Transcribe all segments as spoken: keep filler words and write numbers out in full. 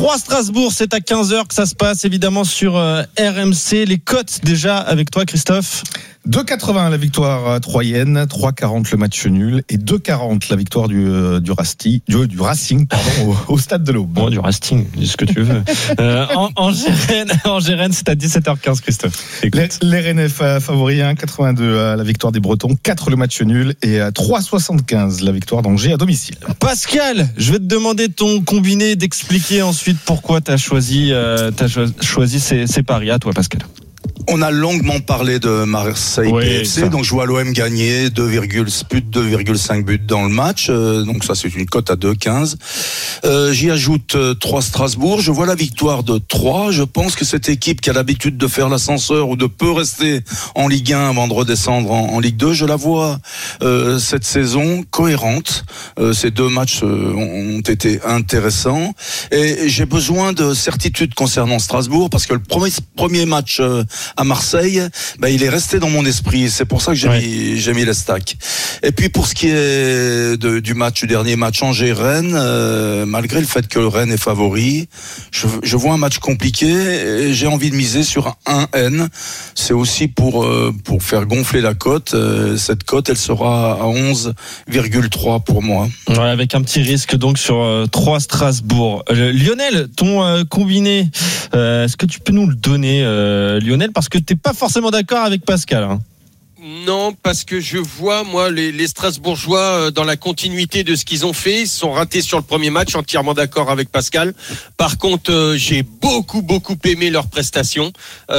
trois Strasbourg, c'est à quinze heures que ça se passe, évidemment sur euh, R M C. Les cotes déjà avec toi, Christophe. deux virgule quatre-vingts la victoire troyenne, trois virgule quarante le match nul et deux virgule quarante la victoire du, du, Rasti, du, du Racing pardon, au, au stade de l'Aube. Bon, du Racing, dis ce que tu veux. euh, en, Angers Rennes, c'est à dix-sept heures quinze, Christophe. Les, les Rennais favoris, un virgule quatre-vingt-deux la victoire des Bretons, quatre le match nul et trois virgule soixante-quinze la victoire d'Angers à domicile. Pascal, je vais te demander ton combiné, d'expliquer ensuite pourquoi tu as choisi, euh, t'as choisi ces, ces paris. À toi, Pascal. On a longuement parlé de Marseille oui, P F C, ça. donc je vois l'O M gagner deux virgule cinq buts dans le match, euh, donc ça c'est une cote à deux virgule quinze. Euh, j'y ajoute euh, trois Strasbourg, je vois la victoire de trois, je pense que cette équipe qui a l'habitude de faire l'ascenseur ou de peu rester en Ligue un avant de redescendre en, en Ligue deux, je la vois euh, cette saison cohérente, euh, ces deux matchs euh, ont été intéressants et j'ai besoin de certitude concernant Strasbourg parce que le premier, premier match euh, à Marseille, ben, il est resté dans mon esprit. C'est pour ça que j'ai, ouais. mis, j'ai mis les stacks. Et puis pour ce qui est de, du match, du dernier match Angers-Rennes, euh, malgré le fait que Rennes est favori, je, je vois un match compliqué et j'ai envie de miser sur un N. C'est aussi pour, euh, pour faire gonfler la cote. Euh, cette cote, elle sera à onze virgule trois pour moi. Ouais, avec un petit risque donc sur euh, trois Strasbourg. Euh, Lionel, ton euh, combiné, euh, est-ce que tu peux nous le donner, euh, Lionel, parce que t'es pas forcément d'accord avec Pascal, hein. Non, parce que je vois, moi, les, les Strasbourgeois, dans la continuité de ce qu'ils ont fait, ils se sont ratés sur le premier match, entièrement d'accord avec Pascal. Par contre, euh, j'ai beaucoup, beaucoup aimé leur prestation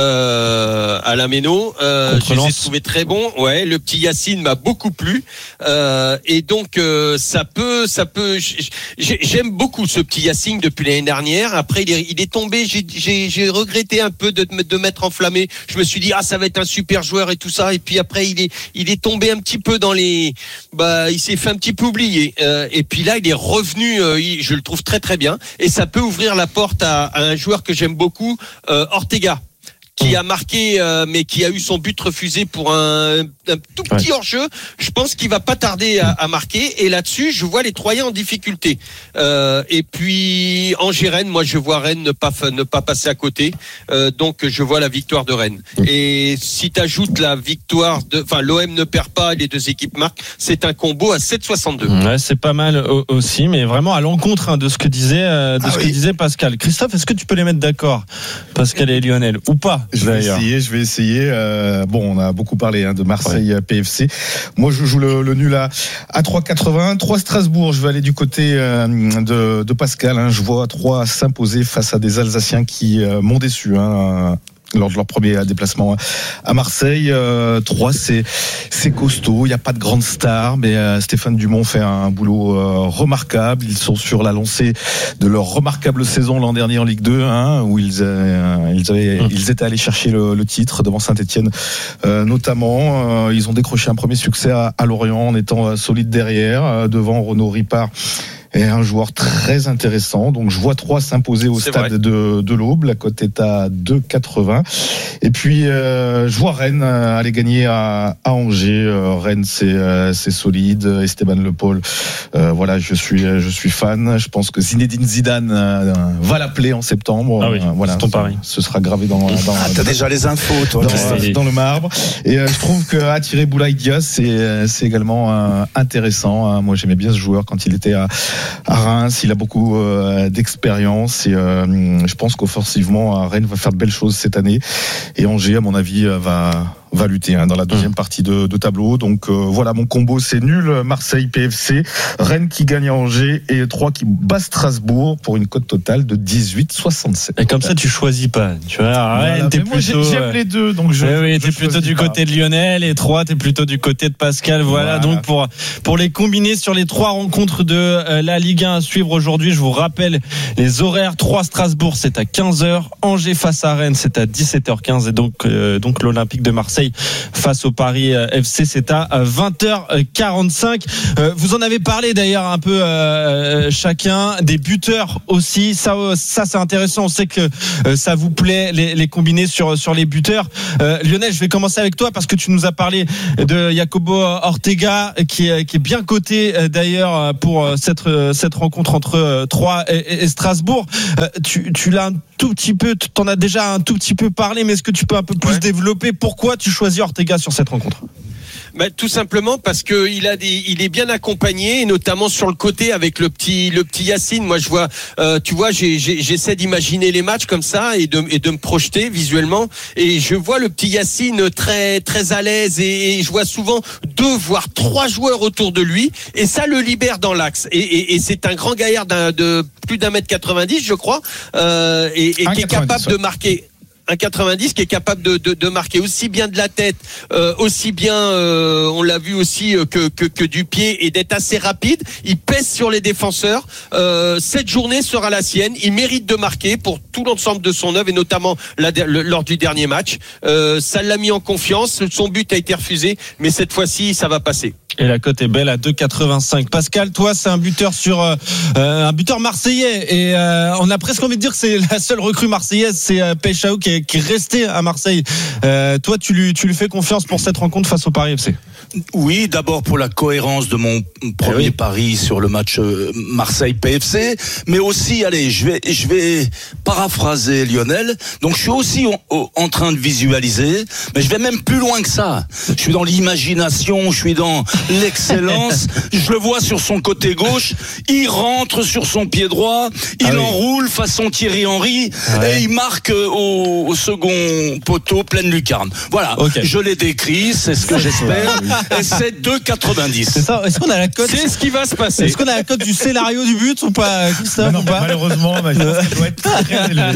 euh, à la Méno. Euh, je les ai trouvés très bons. Ouais, le petit Yacine m'a beaucoup plu. Euh, et donc, euh, ça peut, ça peut. J'aime beaucoup ce petit Yacine depuis l'année dernière. Après, il est, il est tombé. J'ai, j'ai, j'ai regretté un peu de, de m'être enflammé. Je me suis dit, ah, ça va être un super joueur et tout ça. Et puis après. Après, il est, il est tombé un petit peu dans les, bah, il s'est fait un petit peu oublier. Euh, et puis là, il est revenu. Euh, il, je le trouve très très bien. Et ça peut ouvrir la porte à, à un joueur que j'aime beaucoup, euh, Ortega, qui a marqué, euh, mais qui a eu son but refusé pour un, un tout petit ouais. hors-jeu. Je pense qu'il va pas tarder à, à marquer. Et là-dessus, je vois les Troyens en difficulté. Euh, et puis Angers-Rennes, moi, je vois Rennes ne pas ne pas passer à côté. Euh, donc, je vois la victoire de Rennes. Et si tu ajoutes la victoire de, enfin, l'O M ne perd pas, les deux équipes marquent. C'est un combo à sept virgule soixante-deux. Ouais, c'est pas mal aussi, mais vraiment à l'encontre hein, de ce que disait, euh, de ah ce oui. que disait Pascal. Christophe, est-ce que tu peux les mettre d'accord, Pascal et Lionel, ou pas? Je vais d'ailleurs. essayer, je vais essayer. Euh, bon, on a beaucoup parlé hein, de Marseille ouais. P F C. Moi, je joue le, le nul à, à trois virgule quatre-vingts. trois Strasbourg, je vais aller du côté euh, de, de Pascal. Hein. Je vois trois s'imposer face à des Alsaciens qui euh, m'ont déçu. Hein. Lors de leur premier déplacement à Marseille. Euh, trois, c'est, c'est costaud. Il n'y a pas de grande star, mais euh, Stéphane Dumont fait un boulot euh, remarquable. Ils sont sur la lancée de leur remarquable saison l'an dernier en Ligue deux, hein, où ils, euh, ils, avaient, mmh. ils étaient allés chercher le, le titre devant Saint-Etienne, euh, notamment. Euh, ils ont décroché un premier succès à, à Lorient en étant euh, solide derrière, euh, devant Renaud Ripard. Et un joueur très intéressant. Donc, je vois trois s'imposer au c'est stade de, de l'Aube. La cote est à deux virgule quatre-vingts. Et puis, euh, je vois Rennes aller gagner à, à Angers. Euh, Rennes, c'est, euh, c'est solide. Esteban Le Paul, euh, voilà, je suis, je suis fan. Je pense que Zinedine Zidane euh, va l'appeler en septembre. Ah oui, euh, voilà, c'est ton pari. Ce sera gravé dans, dans, ah, t'as dans, déjà les infos, toi. Dans, dans le marbre. Et euh, je trouve que attirer Boulaye Diaz, c'est, c'est également euh, intéressant. Hein. Moi, j'aimais bien ce joueur quand il était à à Reims, il a beaucoup euh, d'expérience et euh, je pense qu'offensivement Rennes va faire de belles choses cette année et Angers à mon avis va va lutter hein, dans la deuxième mmh. partie de, de tableau. Donc euh, voilà, mon combo c'est nul, Marseille P F C, Rennes qui gagne à Angers et trois qui bat Strasbourg pour une cote totale de dix-huit virgule soixante-sept. Et comme ça tu choisis pas, tu vois. Rennes, voilà, t'es moi, plutôt j'aime les deux, donc je. Oui, je t'es plutôt du pas. côté de Lionel et trois t'es plutôt du côté de Pascal. Voilà, voilà. Donc pour pour les combiner sur les trois rencontres de euh, la Ligue un à suivre aujourd'hui, je vous rappelle les horaires. trois Strasbourg c'est à quinze heures, Angers face à Rennes c'est à dix-sept heures quinze et donc euh, donc l'Olympique de Marseille Marseille face au Paris F C. C'est à vingt heures quarante-cinq. Vous en avez parlé d'ailleurs un peu euh, chacun, des buteurs aussi. Ça, ça c'est intéressant. On sait que euh, ça vous plaît les, les combinés sur sur les buteurs. Euh, Lionel, je vais commencer avec toi parce que tu nous as parlé de Jacobo Ortega qui est, qui est bien coté euh, d'ailleurs pour euh, cette cette rencontre entre euh, Troyes et, et Strasbourg. Euh, tu, tu l'as un tout petit peu, t'en as déjà un tout petit peu parlé, mais est-ce que tu peux un peu plus ouais. développer pourquoi tu choisis Ortega sur cette rencontre? Bah, tout simplement parce que il a des, il est bien accompagné, et notamment sur le côté avec le petit, le petit Yacine. Moi, je vois, euh, tu vois, j'ai, j'ai, j'essaie d'imaginer les matchs comme ça et de, et de me projeter visuellement. Et je vois le petit Yacine très, très à l'aise et, et je vois souvent deux voire trois joueurs autour de lui et ça le libère dans l'axe. Et, et, et c'est un grand gaillard d'un, de plus d'un mètre quatre-vingt-dix, je crois, euh, et, et qui est capable de marquer. Un quatre-vingt-dix qui est capable de, de, de marquer aussi bien de la tête, euh, aussi bien, euh, on l'a vu aussi euh, que, que, que du pied et d'être assez rapide. Il pèse sur les défenseurs. Euh, cette journée sera la sienne. Il mérite de marquer pour tout l'ensemble de son œuvre et notamment la, le, lors du dernier match. Euh, ça l'a mis en confiance. Son but a été refusé, mais cette fois-ci, ça va passer. Et la cote est belle à deux virgule quatre-vingt-cinq. Pascal, toi, c'est un buteur sur euh, un buteur marseillais et euh, on a presque envie de dire que c'est la seule recrue marseillaise, c'est euh, Peixao qui est, qui est resté à Marseille. Euh, toi, tu lui, tu lui fais confiance pour cette rencontre face au Paris F C? Oui, d'abord pour la cohérence de mon premier oui. pari sur le match Marseille-P F C, mais aussi, allez, je vais, je vais paraphraser Lionel. Donc, je suis aussi en, en train de visualiser, mais je vais même plus loin que ça. Je suis dans l'imagination, je suis dans l'excellence. Je le vois sur son côté gauche, il rentre sur son pied droit, il ah oui. enroule façon Thierry Henry ouais. et il marque au, au second poteau pleine lucarne. Voilà, okay. je l'ai décrit, c'est ce que j'espère. Et c'est deux virgule quatre-vingt-dix. C'est ça. Est-ce qu'on a la cote? C'est ce qui va se passer. Est-ce qu'on a la cote du scénario du but ou pas, Christophe? Non, ou pas malheureusement, bah, ça doit être très élevé.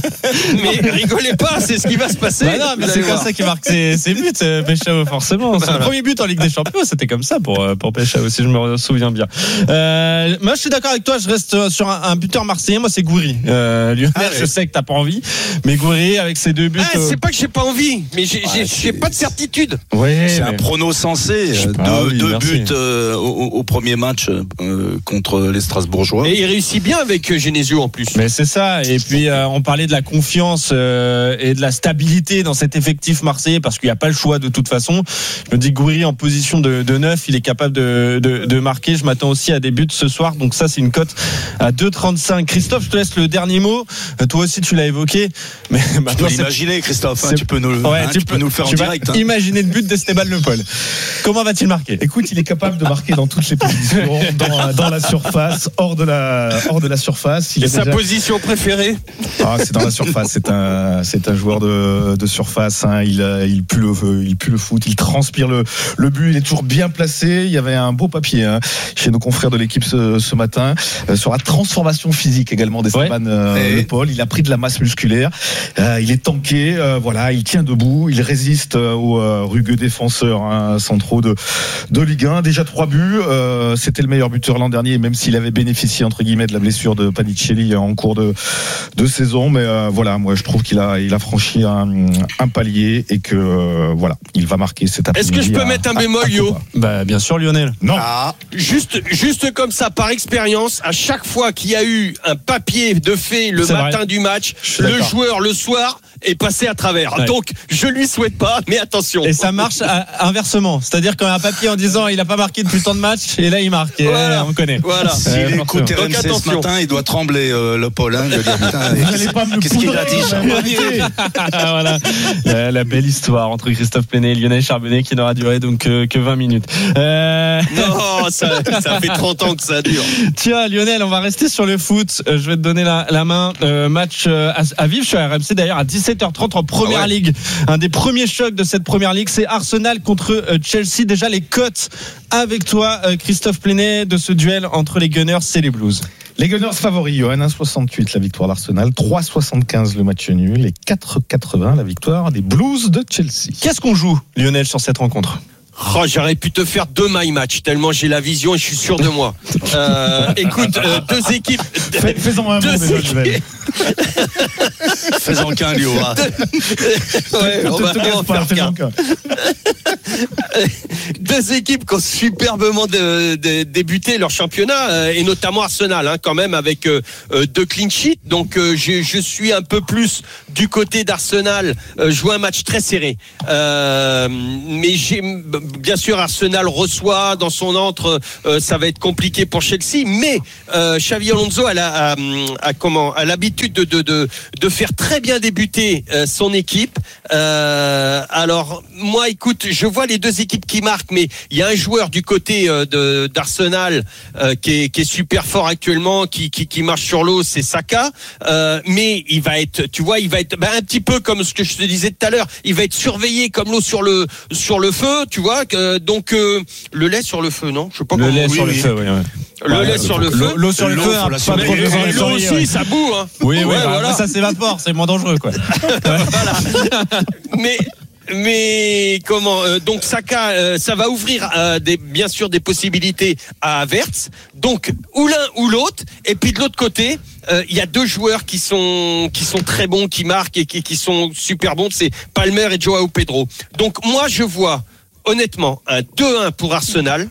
Mais rigolez pas, c'est ce qui va se passer. Bah non, mais c'est comme ça qu'il marque ses, ses buts, Peixao, forcément. Son premier but en Ligue des Champions, c'était comme ça pour pour Peixao, si je me souviens bien. Euh, moi, je suis d'accord avec toi. Je reste sur un, un buteur marseillais. Moi, c'est Gouiri. Euh, Lionel, ah, ouais. je sais que t'as pas envie, mais Gouiri avec ses deux buts. Ah, c'est pas que j'ai pas envie, mais j'ai, j'ai, j'ai pas de certitude. Ouais, c'est mais... un prono sensé. Deux, ah oui, deux buts euh, au, au premier match euh, contre les Strasbourgeois. Et il réussit bien avec Genesio en plus. Mais c'est ça. Et puis euh, on parlait de la confiance euh, et de la stabilité dans cet effectif marseillais parce qu'il n'y a pas le choix de toute façon. Je me dis Gouiri en position de, de neuf, il est capable de, de, de marquer. Je m'attends aussi à des buts ce soir. Donc ça, c'est une cote à deux virgule trente-cinq. Christophe, je te laisse le dernier mot. Euh, toi aussi, tu l'as évoqué. Mais tu peux l'imaginer, Christophe. Hein, tu peux nous, ouais, hein, tu, tu peux nous le faire en direct. Hein. Imaginer le but d'Esteban Le Paul. Comment va-t-il marquer? Écoute, il est capable de marquer dans toutes les positions, dans, dans la surface, hors de la, hors de la surface. Il est déjà... sa position préférée? Ah, c'est dans la surface. C'est un, c'est un joueur de, de surface. Hein. Il, il pue le, il pue le foot. Il transpire le, le but. Il est toujours bien placé. Il y avait un beau papier hein, chez nos confrères de l'équipe ce, ce matin euh, sur la transformation physique également d'Esteban ouais. euh, Le Paul. Il a pris de la masse musculaire. Euh, il est tanké. Euh, voilà, il tient debout. Il résiste euh, aux euh, rugueux défenseurs hein, centraux de de Ligue un. Déjà trois buts. Euh, c'était le meilleur buteur l'an dernier, même s'il avait bénéficié entre guillemets de la blessure de Panicelli en cours de de saison. Mais euh, voilà, moi je trouve qu'il a il a franchi un, un palier et que euh, voilà, il va marquer cet après-midi. Est-ce que je peux à, mettre un à, bémol, Yo? Bah bien sûr, Lionel. Non. Ah, juste juste comme ça, par expérience, à chaque fois qu'il y a eu un papier de fait le C'est matin vrai. du match, le d'accord. joueur le soir est passé à travers. Ouais. Donc je lui souhaite pas, mais attention. Et ça marche à, inversement, c'est-à-dire qu'on a un papier en disant il a pas marqué depuis tant de matchs et là il marque. Et voilà. là, on connaît. Voilà. S'il euh, écoute R M C ce matin, il doit trembler euh, le Paul. Hein, dire, putain, qu'est-ce, qu'est-ce qu'il a dit Voilà. La, la belle histoire entre Christophe Plenet et Lionel Charbonnet qui n'aura duré donc que, que vingt minutes. Euh... Non, ça, ça fait trente ans que ça dure. Tiens, Lionel, on va rester sur le foot. Je vais te donner la, la main. Euh, match à, à vivre sur R M C d'ailleurs à dix-sept heures trente en première ah ouais. ligue. Un des premiers chocs de cette première ligue, c'est Arsenal contre euh, Chelsea. Déjà les cotes avec toi, euh, Christophe Plenet, de ce duel entre les Gunners et les Blues. Les Gunners favoris, Johan, un virgule soixante-huit la victoire d'Arsenal, trois virgule soixante-quinze le match nul et quatre virgule quatre-vingts la victoire des Blues de Chelsea. Qu'est-ce qu'on joue, Lionel, sur cette rencontre? Oh, j'aurais pu te faire deux my match tellement j'ai la vision et je suis sûr de moi. Euh, écoute, euh, deux équipes. Fais, faisons un deux mot déjà, Fais-en qu'un, Léo. Ouais, on va, on va faire qu'un. Deux équipes qui ont superbement de, de, débuté leur championnat, euh, et notamment Arsenal, hein, quand même, avec euh, deux clean sheets. Donc, euh, je, je suis un peu plus du côté d'Arsenal. Euh, jouer un match très serré. Euh, mais j'ai, bien sûr, Arsenal reçoit dans son antre. Euh, ça va être compliqué pour Chelsea. Mais euh, Xabi Alonso a, la, a, a, comment, a l'habitude de, de, de, de faire très bien débuter euh, son équipe. Euh, alors, moi, écoute, je vois les deux équipes qui marquent, mais il y a un joueur du côté euh, de, d'Arsenal euh, qui, est, qui est super fort actuellement, qui, qui, qui marche sur l'eau, c'est Saka. Euh, mais il va être, tu vois, il va être ben, un petit peu comme ce que je te disais tout à l'heure. Il va être surveillé comme l'eau sur le sur le feu, tu vois. Euh, donc euh, le lait sur le feu, non? Je sais pas. Le comment... lait oui, sur oui. le feu, oui. ouais. Le Ouais, lait sur le feu. L'eau sur le L'eau, feu, faut hein, la pas surveiller. trop besoin Et de l'eau surveiller, aussi, ouais. ça boue, hein. Oui, oui, Ouais, bah, voilà. ça s'évapore, c'est moins dangereux, quoi. Voilà. Mais mais comment euh, donc Saka, euh, ça va ouvrir euh, des, bien sûr des possibilités à Havertz. Donc ou l'un ou l'autre. Et puis de l'autre côté, il euh, y a deux joueurs qui sont qui sont très bons, qui marquent et qui, qui sont super bons. C'est Palmer et Joao Pedro. Donc moi je vois honnêtement un deux un pour Arsenal.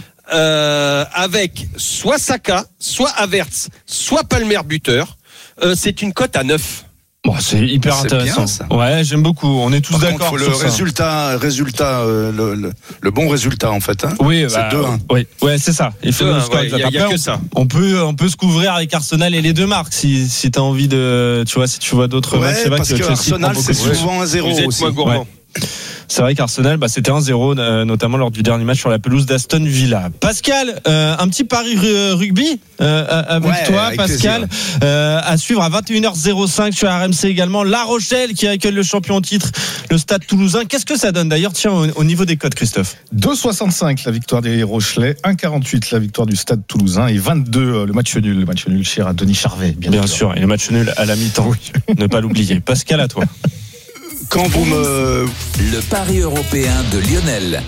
Euh, avec soit Saka, soit Havertz, soit Palmer buteur. Euh, c'est une cote à neuf. Bon, c'est hyper C'est intéressant. bien, ça. Ouais, j'aime beaucoup. On est tous Par d'accord contre, sur le ça. résultat, résultat euh, le, le, le bon résultat, en fait. Hein. Oui, c'est bah, deux un. Oui, ouais, c'est ça. Il faut deux un, le score ouais, exact. y a- y a Après, que ça. On peut, on peut se couvrir avec Arsenal et les deux marques si, si t'as envie de, tu vois, si tu vois d'autres Ouais, matchs. C'est vrai parce que, que Chelsea Arsenal, prend c'est beaucoup de- souvent un zéro Vous êtes aussi. moins gourmand. C'est vrai qu'Arsenal, bah, c'était un zéro, euh, notamment lors du dernier match sur la pelouse d'Aston Villa. Pascal, euh, un petit pari ru- rugby euh, avec Ouais, toi, avec Pascal, euh, à suivre à vingt et une heures cinq sur R M C également. La Rochelle qui accueille le champion en titre, le Stade Toulousain. Qu'est-ce que ça donne d'ailleurs, tiens, au, au niveau des codes, Christophe? deux soixante-cinq la victoire des Rochelais, un quarante-huit la victoire du Stade Toulousain et vingt-deux le match nul. Le match nul cher à Denis Charvet, bien, Bien sûr, et le match nul à la mi-temps. Ne pas l'oublier. Pascal, à toi. Quand vous me... Le pari européen de Lionel.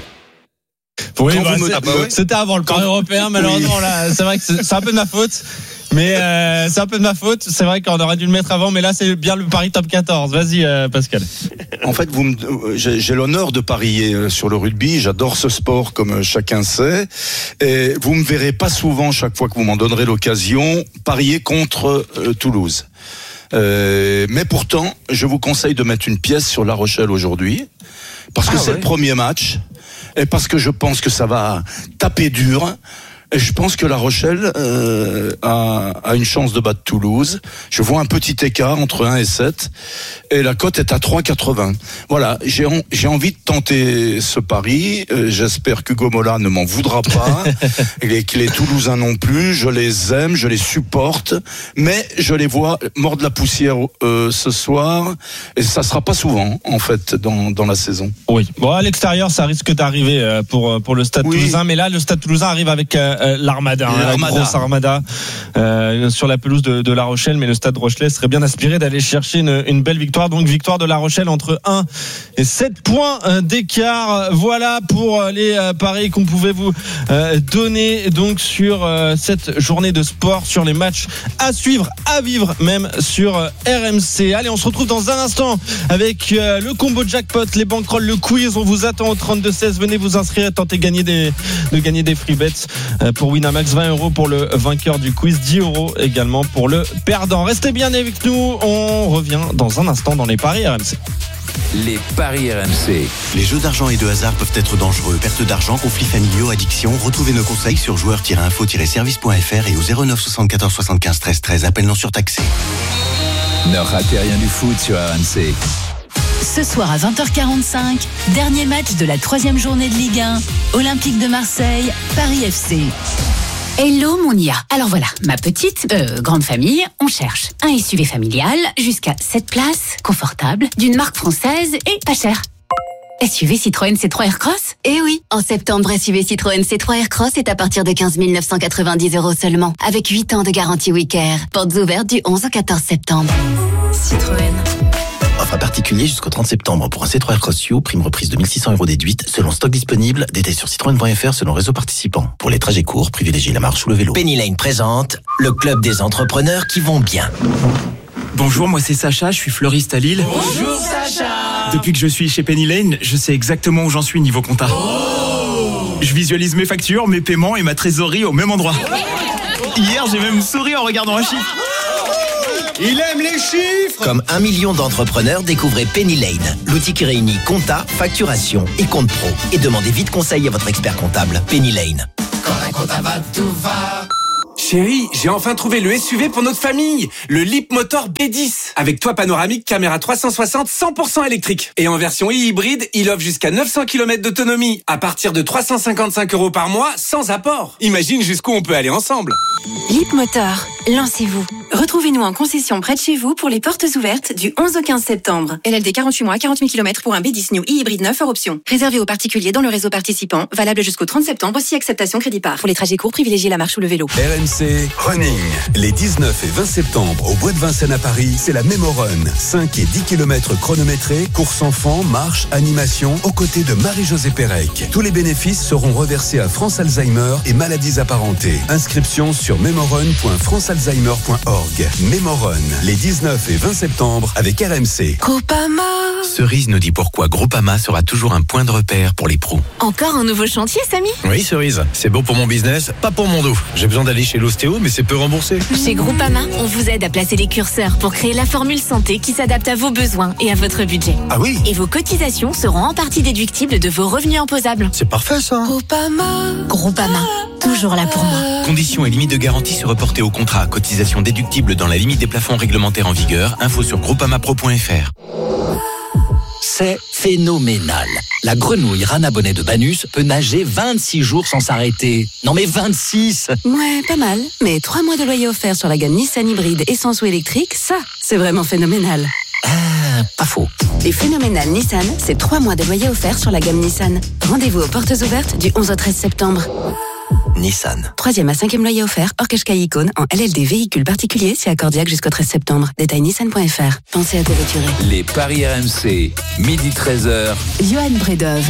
Oui, Quand bah, vous me- c'est- Ah bah ouais. c'était avant le pari européen, malheureusement. Là, c'est vrai que c'est, c'est un peu de ma faute. Mais euh, c'est un peu de ma faute. C'est vrai qu'on aurait dû le mettre avant, mais là, c'est bien le pari top quatorze. Vas-y, euh, Pascal. En fait, vous me, j'ai, j'ai l'honneur de parier euh, sur le rugby. J'adore ce sport, comme euh, chacun sait. Et vous me verrez pas souvent, chaque fois que vous m'en donnerez l'occasion, parier contre euh, Toulouse. Euh, mais pourtant, je vous conseille de mettre une pièce sur La Rochelle aujourd'hui, parce que Ah c'est ouais. le premier match, et parce que je pense que ça va taper dur. Et je pense que La Rochelle euh, a, a une chance de battre Toulouse. Je vois un petit écart entre un et sept. Et la cote est à trois quatre-vingts. Voilà, j'ai, en, j'ai envie de tenter ce pari. Euh, j'espère qu'Hugo Mola ne m'en voudra pas. et que les Toulousains non plus. Je les aime, je les supporte. Mais je les vois mordre la poussière euh, ce soir. Et ça sera pas souvent, en fait, dans, dans la saison. Oui. Bon, à l'extérieur, ça risque d'arriver euh, pour pour le Stade Oui. Toulousain, mais là, le Stade Toulousain arrive avec euh, euh, l'armada, hein, la L'armada. grosse armada euh, sur la pelouse de, de La Rochelle, mais le Stade Rochelais serait bien aspiré d'aller chercher une, une belle victoire. Donc victoire de La Rochelle entre un et sept points euh, d'écart. Voilà pour les euh, paris qu'on pouvait vous euh, donner donc sur euh, cette journée de sport, sur les matchs à suivre, à vivre même sur euh, R M C. Allez, on se retrouve dans un instant avec euh, le combo jackpot, les bankrolls, le quiz. On vous attend au trente-deux seize. Venez vous inscrire et tenter de gagner des, de gagner des free bets euh, pour Winamax. vingt euros pour le vainqueur du quiz, dix euros également pour le perdant. Restez bien avec nous. On revient dans un instant dans les paris R M C. Les paris R M C. Les jeux d'argent et de hasard peuvent être dangereux. Perte d'argent, conflits familiaux, addiction. Retrouvez nos conseils sur joueurs tiret info tiret service point f r et au zéro neuf soixante-quatorze soixante-quinze treize treize. Appel non surtaxé. Ne ratez rien du foot sur R M C. Ce soir à vingt heures quarante-cinq, dernier match de la troisième journée de Ligue un, Olympique de Marseille, Paris F C. Hello mon I A. Alors voilà, ma petite, euh, grande famille, on cherche un S U V familial jusqu'à sept places, confortable, d'une marque française et pas cher. S U V Citroën C trois Aircross ? Eh oui, en septembre, S U V Citroën C trois Aircross est à partir de quinze mille neuf cent quatre-vingt-dix euros seulement, avec huit ans de garantie Wicker. Portes ouvertes du onze au quatorze septembre. Citroën. Offre à particulier jusqu'au trente septembre pour un C trois Aircross U, prime reprise de mille six cents euros déduite, selon stock disponible, détail sur citroën point f r selon réseau participant. Pour les trajets courts, privilégiez la marche ou le vélo. Penny Lane présente le club des entrepreneurs qui vont bien. Bonjour, moi c'est Sacha, je suis fleuriste à Lille. Bonjour Sacha. Depuis que je suis chez Penny Lane, je sais exactement où j'en suis niveau compta. Oh. Je visualise mes factures, mes paiements et ma trésorerie au même endroit. Hier, j'ai même souri en regardant un chiffre. Il aime les chiffres. Comme un million d'entrepreneurs, découvrez Penny Lane, l'outil qui réunit compta, facturation et compte pro. Et demandez vite conseil à votre expert comptable. Penny Lane. Quand un compta va, tout va. Chérie, j'ai enfin trouvé le S U V pour notre famille, le Leapmotor B dix, avec toit panoramique, caméra trois cent soixante, cent pour cent électrique. Et en version e-hybride, il offre jusqu'à neuf cents kilomètres d'autonomie, à partir de trois cent cinquante-cinq euros par mois, sans apport. Imagine jusqu'où on peut aller ensemble. Leapmotor, lancez-vous. Retrouvez-nous en concession près de chez vous pour les portes ouvertes du onze au quinze septembre. L L D quarante-huit mois, quarante mille kilomètres pour un B dix New e-hybride neuf hors option. Réservé aux particuliers dans le réseau participant, valable jusqu'au trente septembre, si acceptation crédit par. Pour les trajets courts, privilégiez la marche ou le vélo. R M C Running. Les dix-neuf et vingt septembre au Bois de Vincennes à Paris, c'est la Mémorun. cinq et dix kilomètres chronométrés, course enfants, marche, animation, aux côtés de Marie-Josée Pérec. Tous les bénéfices seront reversés à France Alzheimer et maladies apparentées. Inscription sur mémorun point france alzheimer point org. Mémorun, les dix-neuf et vingt septembre avec R M C. Groupama. Cerise nous dit pourquoi Groupama sera toujours un point de repère pour les pros. Encore un nouveau chantier, Samy? Oui, Cerise, c'est bon pour mon business, pas pour mon dos. J'ai besoin d'aller chez l'ostéo, mais c'est peu remboursé. Chez Groupama, on vous aide à placer les curseurs pour créer la formule santé qui s'adapte à vos besoins et à votre budget. Ah oui? Et vos cotisations seront en partie déductibles de vos revenus imposables. C'est parfait ça. Groupama. Groupama, toujours là pour moi. Conditions et limites de garantie se reporter au contrat. Cotisation déductible dans la limite des plafonds réglementaires en vigueur. Info sur groupamapro point f r. C'est phénoménal. La grenouille rana bonnet de Banus peut nager vingt-six jours sans s'arrêter. Non mais vingt-six! Ouais, pas mal. Mais trois mois de loyer offert sur la gamme Nissan hybride essence ou électrique, ça, c'est vraiment phénoménal. Ah, pas faux. Les phénoménales Nissan, c'est trois mois de loyer offert sur la gamme Nissan. Rendez-vous aux portes ouvertes du onze au treize septembre. Nissan. Troisième à cinquième loyer offert, hors Qashqai Icône, en L L D véhicule particulier, c'est accordiaque jusqu'au treize septembre. Détail nissan point f r. Pensez à covoiturer. Les paris R M C, midi treize heures. Johan Bredov.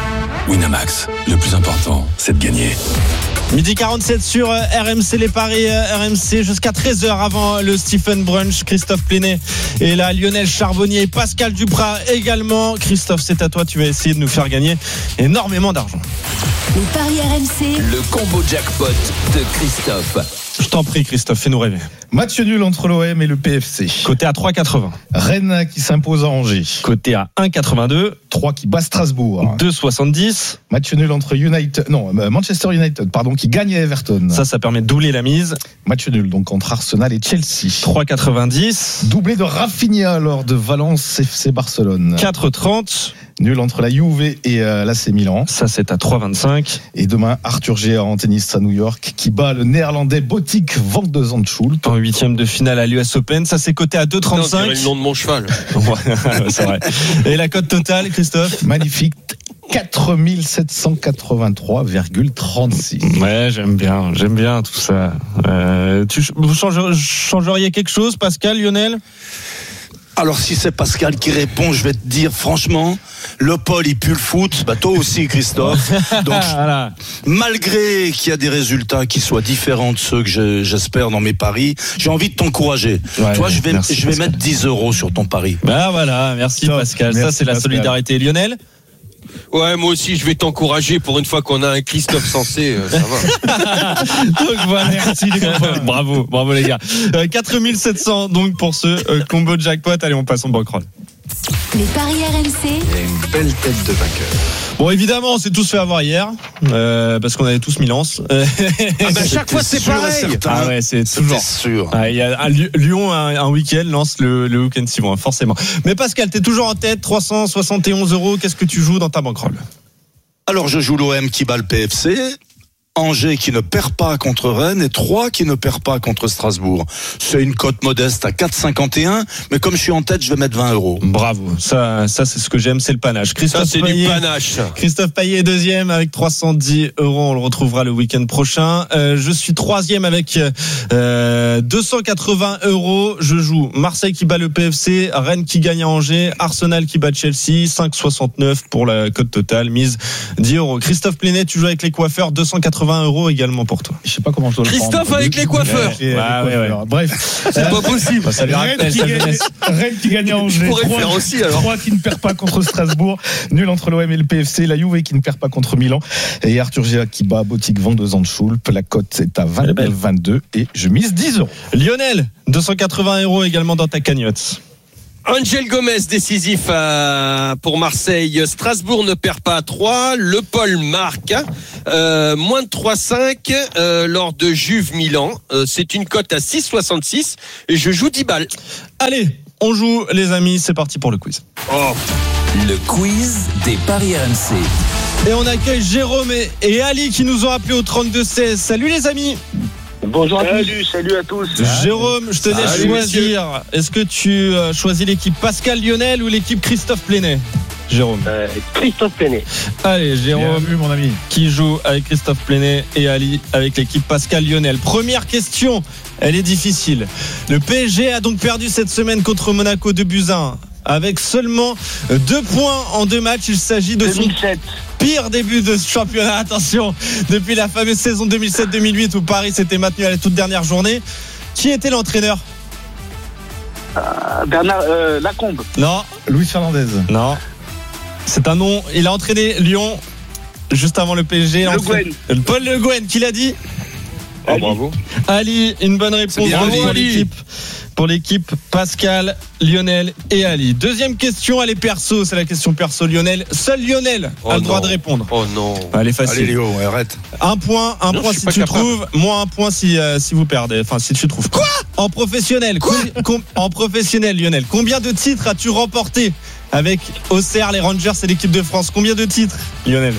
Winamax, le plus important, c'est de gagner. Midi quarante-sept sur R M C, les paris R M C jusqu'à treize heures avant le Stephen Brunch. Christophe Plenet et là Lionel Charbonnier, Pascal Duprat également. Christophe, c'est à toi, tu vas essayer de nous faire gagner énormément d'argent. Les paris R M C, le combo jackpot de Christophe. Je t'en prie Christophe, fais-nous rêver. Match nul entre l'O M et le P F C. Côté à trois virgule quatre-vingts. Rennes qui s'impose à Angers. Côté à un virgule quatre-vingt-deux. trois qui bat Strasbourg. deux virgule soixante-dix. Match nul entre United, non, Manchester United, pardon, qui gagne à Everton. Ça, ça permet de doubler la mise. Match nul donc entre Arsenal et Chelsea. trois virgule quatre-vingt-dix. Doublé de Rafinha lors de Valence F C Barcelone. quatre virgule trente. Nul entre la Juve et euh, l'A C Milan. Ça, c'est à trois virgule vingt-cinq. Et demain, Arthur G en tennis à New York qui bat le néerlandais Botic van de Zandschulp. En huitième de finale à l'U S Open. Ça, c'est coté à deux virgule trente-cinq. C'est le nom de mon cheval. C'est vrai. Et la cote totale, Christophe? Magnifique. quatre mille sept cent quatre-vingt-trois virgule trente-six. Ouais, j'aime bien, j'aime bien tout ça. Euh, tu, vous changeriez, changeriez quelque chose, Pascal, Lionel? Alors si c'est Pascal qui répond, je vais te dire franchement, le Paul il pue le foot, bah toi aussi Christophe. Donc voilà. Malgré qu'il y a des résultats qui soient différents de ceux que je, j'espère dans mes paris, j'ai envie de t'encourager. Ouais, toi je vais, merci, je vais mettre dix euros sur ton pari. Bah voilà, merci Top. Pascal. Merci, ça c'est Pascal. La solidarité. Lionel? Ouais, moi aussi, je vais t'encourager pour une fois qu'on a un Christophe Sensé, euh, ça va. Donc voilà, merci les gars. Bravo, bravo les gars. Euh, quatre mille sept cents donc pour ce euh, combo jackpot. Allez, on passe en bankroll. Les paris R M C. Il y a une belle tête de vainqueur. Bon, évidemment, on s'est tous fait avoir hier, euh, parce qu'on avait tous mis Lens. Ah bah, chaque fois, c'est pareil. Ah ouais, c'est toujours sûr. Ah, il y a un, Lyon un, un week-end, Lens le, le week-end suivant, forcément. Mais Pascal, t'es toujours en tête, trois cent soixante et onze euros. Qu'est-ce que tu joues dans ta bankroll? Alors, je joue l'O M qui bat le P F C. Angers qui ne perd pas contre Rennes et Troyes qui ne perd pas contre Strasbourg. C'est une cote modeste à quatre virgule cinquante et un, mais comme je suis en tête, je vais mettre vingt euros. Bravo, ça, ça c'est ce que j'aime, c'est le panache. Christophe ça c'est Payet, du panache. Christophe Payet est deuxième avec trois cent dix euros, on le retrouvera le week-end prochain. Euh, je suis troisième avec euh, deux cent quatre-vingts euros. Je joue Marseille qui bat le P F C, Rennes qui gagne à Angers, Arsenal qui bat Chelsea, cinq virgule soixante-neuf pour la cote totale, mise dix euros. Christophe Plenet, tu joues avec les coiffeurs, deux cent quatre-vingts quatre-vingts euros également pour toi. Je sais pas comment je dois le prendre. Christophe avec les coiffeurs. Ouais, ouais, ouais. Bref, c'est pas possible. Ça lui rappelle sa jeunesse. Rennes qui gagne à Angers. Je pourrais le faire aussi alors. trois qui ne perd pas contre Strasbourg. Nul entre l'O M et le P F C. La Juve qui ne perd pas contre Milan. Et Arthur Géa qui bat Botic vingt-deux ans de Schulp. La cote est à vingt-neuf vingt-deux et je mise dix euros. Lionel, deux cent quatre-vingts euros également dans ta cagnotte. Angel Gomez décisif à, pour Marseille. Strasbourg ne perd pas à trois. Le Paul marque euh, moins de trois virgule cinq euh, lors de Juve Milan. Euh, c'est une cote à six virgule soixante-six et je joue dix balles. Allez, on joue les amis, c'est parti pour le quiz. Oh. Le quiz des paris R M C. Et on accueille Jérôme et, et Ali qui nous ont appelé au trente-deux seize. Salut les amis. Bonjour à tous. Salut, salut à tous. Jérôme, je te laisse Salut, choisir. monsieur. Est-ce que tu euh, choisis l'équipe Pascal Lionel ou l'équipe Christophe Plenet? Jérôme. Euh, Christophe Plenet. Allez, Jérôme, Bien vu, mon ami. qui joue avec Christophe Plenet et Ali avec l'équipe Pascal Lionel. Première question, elle est difficile. Le P S G a donc perdu cette semaine contre Monaco deux buts à un. Avec seulement deux points en deux matchs, il s'agit de deux mille sept. son pire début de ce championnat. Attention, depuis la fameuse saison deux mille sept deux mille huit où Paris s'était maintenu à la toute dernière journée. Qui était l'entraîneur? Euh, Bernard euh, Lacombe. Non. Luis Fernandez. Non. C'est un nom. Il a entraîné Lyon juste avant le P S G. Le Guen. Paul Le Guen, qui l'a dit? Oh, bravo. Ali, une bonne réponse bien, pour Ali. l'équipe. Pour l'équipe Pascal, Lionel et Ali. Deuxième question, elle est perso, c'est la question perso Lionel. Seul Lionel Oh a le droit non. de répondre. Oh non. Elle est facile. Allez Léo, arrête. Un point, un Non, point je suis si pas tu capable. trouves, moins un point si, euh, si vous perdez. Enfin, si tu trouves. Quoi? En professionnel. Quoi com- com- en professionnel, Lionel. Combien de titres as-tu remporté avec Auxerre, les Rangers et l'équipe de France? Combien de titres, Lionel?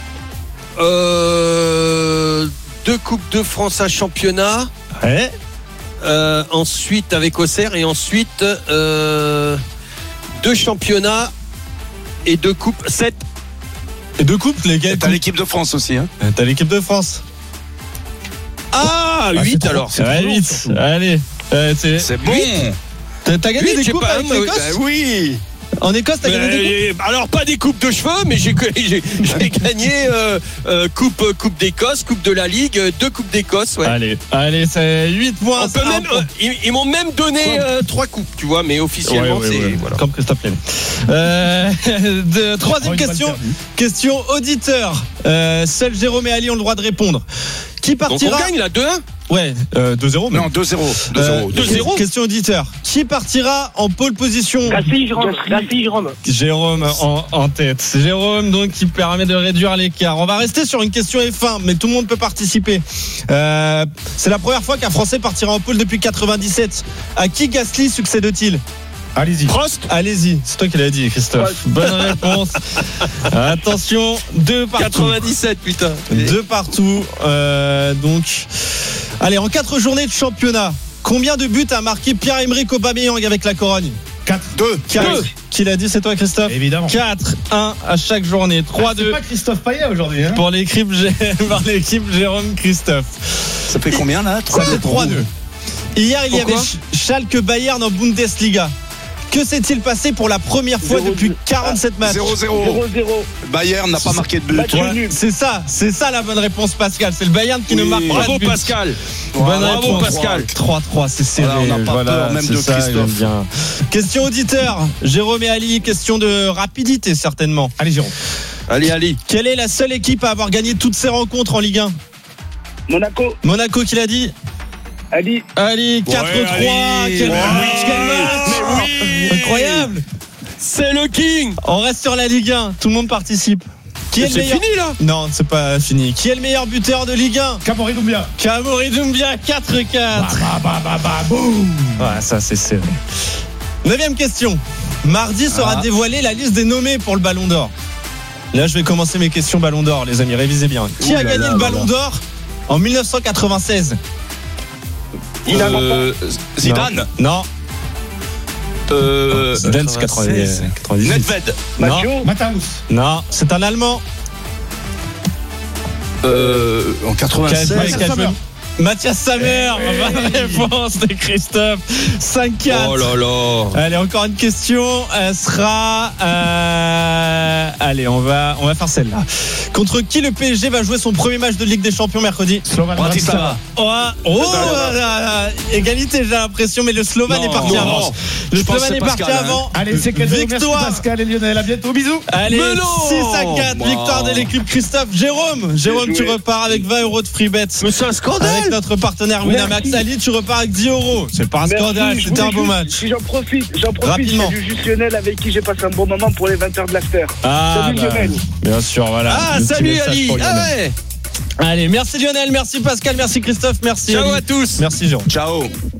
Euh, deux Coupes de France à championnat. Ouais. Euh, ensuite avec Auxerre et ensuite euh, deux championnats et deux coupes. Sept. Et deux coupes, lesquelles? T'as l'équipe de France aussi, hein. T'as l'équipe de France. Ah, Ah, huit c'est trop- alors. c'est Ouais, trop long, huit. surtout. Allez. Euh, c'est... C'est bon. T'as, t'as gagné Huit, des j'ai coupes pas- avec euh, l'Écosse? bah oui. En Écosse, t'as gagné des coupes? Euh, alors pas des coupes de cheveux, mais j'ai, j'ai, j'ai gagné euh, euh, coupe coupe d'Écosse, coupe de la Ligue, euh, deux coupes d'Écosse. Ouais. Allez, allez, c'est huit points. On peut c'est un même, point. euh, ils, ils m'ont même donné euh, trois coupes, tu vois, mais officiellement Ouais, ouais, c'est ouais. voilà. Comme Christophe Plenet. Euh, de, troisième Oh, une balle question. perdue. Question auditeur. Euh, seuls Jérôme et Ali ont le droit de répondre. Qui Donc partira? on gagne là deux un. Ouais, euh, deux zéro. même. Non, deux zéro. deux Euh, zéro. deux zéro. Question auditeur. Qui partira en pole position? Gasly, Jérôme. Gasly, Jérôme. Jérôme en, en tête. Jérôme, donc, qui permet de réduire l'écart. On va rester sur une question F un, mais tout le monde peut participer. Euh, c'est la première fois qu'un Français partira en pole depuis quatre-vingt-dix-sept. À qui Gasly succède-t-il? Allez-y. Prost. Allez-y, c'est toi qui l'as dit, Christophe. Prost. Bonne réponse. Attention, deux partout. quatre-vingt-dix-sept, putain. Deux partout. Euh, donc, allez, en quatre journées de championnat, combien de buts a marqué Pierre-Emerick Aubameyang avec la Corogne? quatre. deux. quatre. Qui l'a dit? C'est toi, Christophe? Évidemment. quatre un à chaque journée. trois C'est deux pas Christophe Payet aujourd'hui, hein. pour l'équipe, Gé- par l'équipe Jérôme Christophe. Ça fait combien là? Ça fait trois deux. Hier, il y Pourquoi avait Sch- Schalke Bayern en Bundesliga. Que s'est-il passé pour la première fois Zéro depuis deux. quarante-sept matchs? zéro zéro. zéro zéro. Bayern n'a pas marqué de but. Match Ouais, nul. c'est ça, c'est ça la bonne réponse, Pascal. C'est le Bayern qui ne Oui. marque pas Bravo de but. Pascal. Bonne Bravo réponse. Pascal. trois trois, c'est serré. Voilà, on n'a pas peur, même c'est de ça, Christophe. j'aime bien. Question auditeur, Jérôme et Ali, question de rapidité certainement. Allez, Jérôme. Allez, allez. Quelle est la seule équipe à avoir gagné toutes ses rencontres en Ligue un? Monaco. Monaco qui l'a dit? Ali. Ali, quatre trois. Ali. Quel Ouais. match, quel match. Mais oui. Incroyable. C'est le King. On reste sur la Ligue un, tout le monde participe. Qui est le C'est meilleur... fini là. Non, c'est pas fini. Qui est le meilleur buteur de Ligue un? Camori Doumbia. Kamori Doumbia, quatre quatre. Bah, bah, bah, bah, boum. Ouais, ça c'est serré. Neuvième question. Mardi sera Ah. dévoilée la liste des nommés pour le Ballon d'Or. Là, je vais commencer mes questions Ballon d'Or, les amis. Révisez bien. Qui Ouh a là gagné là le là Ballon là. d'Or en dix-neuf cent quatre-vingt-seize? Euh, Zidane. Non. Euh, Zidane, c'est quatre-vingt-seize. quatre-vingt-dix. Nedved. Non. Matteo. Mataus. Non, c'est un Allemand. Euh, en Qui a joué quatre-vingt-seize. avec- qui a joué- Mathias Sammer, bonne réponse de Christophe. cinq quatre. Oh là là. Allez, encore une question. Elle sera. Euh... Allez, on va, on va faire celle-là. Contre qui le P S G va jouer son premier match de Ligue des Champions mercredi? Slovan Bratislava. Oh, oh là là là. Égalité, j'ai l'impression, mais le Slovan Non, est parti non. avant. Le Je pense Slovan que est c'est parti Pascal, avant. Allez, c'est cadeau. Victoire. Merci Pascal et Lionel. À bientôt. Bisous. Allez, Mais non. six à quatre. Bah. Victoire de l'équipe Christophe. Jérôme, Jérôme, tu repars avec vingt euros de free bet. Mais c'est un scandale. Avec notre partenaire Winamax. Ali, tu repars avec dix euros. C'est pas un Merci, scandale, je c'était un voulais beau juste- match. Si j'en profite, j'en profite. Rapidement. C'est du juste Lionel avec qui j'ai passé un bon moment pour les vingt heures de l'after. Ah, Salut bah, Lionel. bien sûr, voilà. Ah, Le petit salut message Ali. pour Ah Lionel. ouais. Allez, merci Lionel, merci Pascal, merci Christophe, merci. Ciao Ali. à tous. Merci Jérôme. Ciao.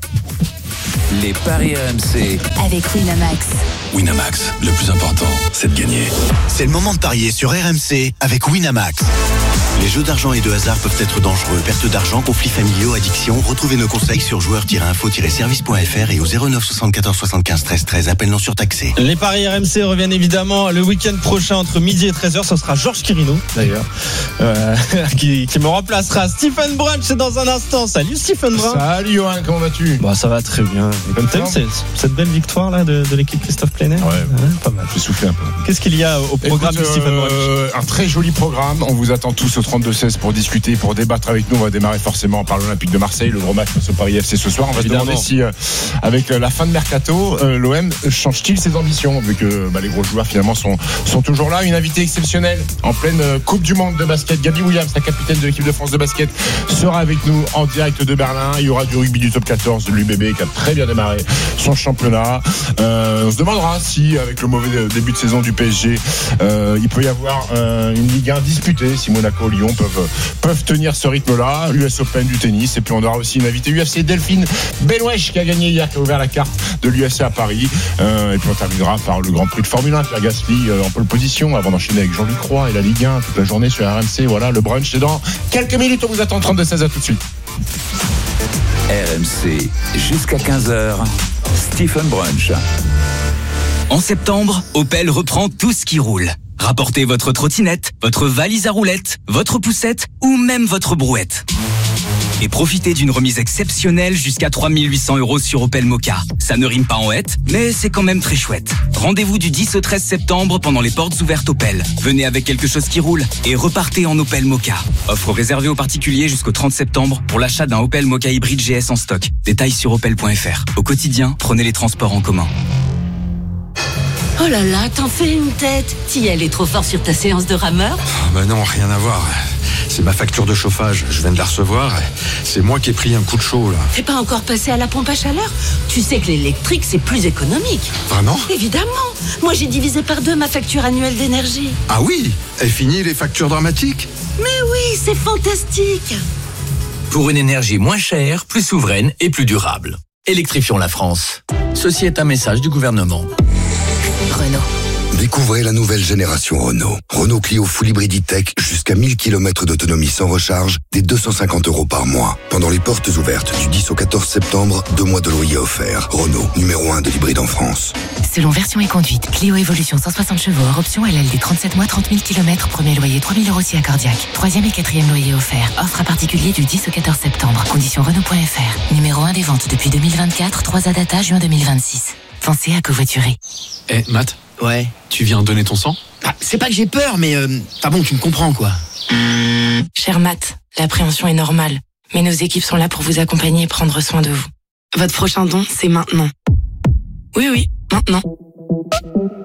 Les paris R M C. Avec Winamax. Winamax, le plus important, c'est de gagner. C'est le moment de parier sur R M C avec Winamax. Les jeux d'argent et de hasard peuvent être dangereux. Perte d'argent, conflits familiaux, addiction. Retrouvez nos conseils sur joueurs tiret info tiret service point f r et au zéro neuf soixante-quatorze soixante-quinze treize treize. Appel non surtaxé. Les paris R M C reviennent évidemment le week-end prochain entre midi et treize heures. Ce sera Georges Quirino d'ailleurs euh, qui, qui me remplacera. Stephen Brunch, c'est dans un instant. Salut Stephen Brunch. Salut Johan, comment vas-tu? Bah, ça va très bien. Bonne T'as vu forme. c'est- cette belle victoire là de, de l'équipe Christophe Plenet? Ouais, pas mal. j'ai soufflé un peu. Qu'est-ce qu'il y a au programme Écoute, de Stephen Brunch? euh, Un très joli programme. On vous attend tous au trente-deux seize pour discuter, pour débattre avec nous. On va démarrer forcément par l'Olympique de Marseille, le gros match face au Paris F C ce soir. On va Évidemment. se demander si, euh, avec euh, la fin de mercato, euh, l'O M change-t-il ses ambitions, vu que bah, les gros joueurs finalement sont, sont toujours là. Une invitée exceptionnelle en pleine euh, Coupe du Monde de basket. Gabi Williams, la capitaine de l'équipe de France de basket, sera avec nous en direct de Berlin. Il y aura du rugby du top quatorze de l'U B B qui a très bien démarré son championnat. Euh, on se demandera si, avec le mauvais début de saison du P S G, euh, il peut y avoir euh, une Ligue un disputée, si Monaco et Lyon peuvent, peuvent tenir ce rythme-là. L'U S Open du tennis. Et puis on aura aussi une invitée U F C, Delphine Benwesh, qui a gagné hier, qui a ouvert la carte de l'U F C à Paris. Euh, et puis on terminera par le Grand Prix de Formule un, Pierre Gasly euh, en pole position, avant d'enchaîner avec Jean-Luc Roy et la Ligue un toute la journée sur R M C. Voilà, le brunch, c'est dans quelques minutes. On vous attend trente-deux seize, à tout de suite. R M C, jusqu'à quinze heures. Stephen Brunch. En septembre, Opel reprend tout ce qui roule. Rapportez votre trottinette, votre valise à roulettes, votre poussette ou même votre brouette. Et profitez d'une remise exceptionnelle jusqu'à trois mille huit cents euros sur Opel Mokka. Ça ne rime pas en hête, mais c'est quand même très chouette. Rendez-vous du dix au treize septembre pendant les portes ouvertes Opel. Venez avec quelque chose qui roule et repartez en Opel Mokka. Offre réservée aux particuliers jusqu'au trente septembre pour l'achat d'un Opel Mokka hybride G S en stock. Détails sur opel point f r. Au quotidien, prenez les transports en commun. Oh là là, t'en fais une tête. T'y es allé trop fort sur ta séance de rameur? Bah non, rien à voir. C'est ma facture de chauffage, je viens de la recevoir. C'est moi qui ai pris un coup de chaud là. T'es pas encore passé à la pompe à chaleur? Tu sais que l'électrique, c'est plus économique. Vraiment? Évidemment. Moi, j'ai divisé par deux ma facture annuelle d'énergie. Ah oui? Et fini les factures dramatiques? Mais oui, c'est fantastique. Pour une énergie moins chère, plus souveraine et plus durable. Électrifions la France. Ceci est un message du gouvernement. Renault. Découvrez la nouvelle génération Renault. Renault Clio Full Hybrid E-Tech jusqu'à mille kilomètres d'autonomie sans recharge, dès deux cent cinquante euros par mois. Pendant les portes ouvertes du dix au quatorze septembre, deux mois de loyer offerts. Renault, numéro un de l'hybride en France. Selon version et conduite, Clio Evolution cent soixante chevaux hors option, L L D trente-sept mois, trente mille kilomètres, premier loyer trois mille euros si accordiaque. Troisième et quatrième loyer offert. Offre à particulier du dix au quatorze septembre. Conditions Renault point f r. Numéro un des ventes depuis deux mille vingt-quatre, trois A data, juin deux mille vingt-six. Pensez à covoiturer. Eh, Matt? Ouais. Tu viens donner ton sang? Ah, c'est pas que j'ai peur, mais euh, enfin bon, tu me comprends quoi. Cher Matt, l'appréhension est normale, mais nos équipes sont là pour vous accompagner et prendre soin de vous. Votre prochain don, c'est maintenant. Oui, oui, maintenant.